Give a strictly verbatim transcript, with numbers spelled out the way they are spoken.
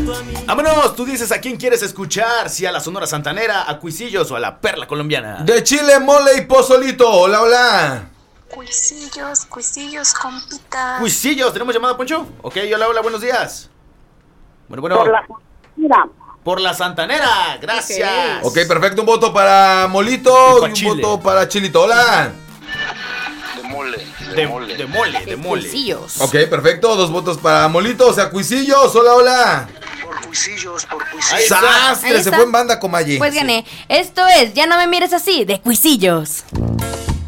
Vámonos, tú dices a quién quieres escuchar, si a la Sonora Santanera, a Cuisillos o a la Perla Colombiana. De chile, mole y pozolito. Hola, hola. Cuisillos, cuisillos, compita. Cuisillos, ¿tenemos llamada, Poncho? Ok, hola, hola, buenos días. Bueno, bueno. Por la Santanera. Por la Santanera, gracias. Ok, perfecto, un voto para molito y, y un chile. voto para chilito. Hola. De mole, de, De, mole. de mole, de mole. Cuisillos. Ok, perfecto, dos votos para molito, o sea, cuisillos. Hola, hola. Por cuisillos, por Ahí cuisillos. está. Sastre, Ahí se está. fue en banda, Comalle. Pues gané. Esto es Ya no me mires así, de Cuisillos.